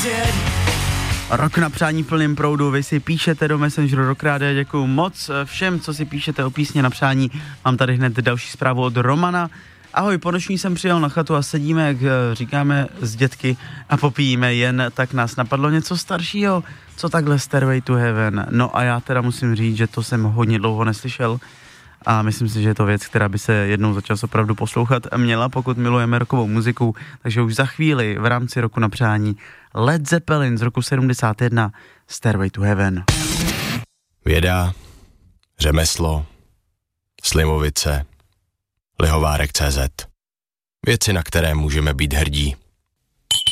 Rok na přání v plném proudu, vy si píšete do Messengeru Rock Rádia, děkuju moc všem, co si píšete o písně na přání. Mám tady hned další zprávu od Romana. Ahoj, po noční jsem přijel na chatu a sedíme, jak říkáme, s dětky a popíjíme, jen tak nás napadlo něco staršího, co takhle Stairway to Heaven. No a já teda musím říct, že to jsem hodně dlouho neslyšel a myslím si, že je to věc, která by se jednou za čas opravdu poslouchat měla, pokud milujeme rockovou muziku, takže už za chvíli v rámci roku na přání Led Zeppelin z roku 71, Stairway to Heaven. Věda, řemeslo, Slimovice, Lihovárek.cz. Věci, na které můžeme být hrdí.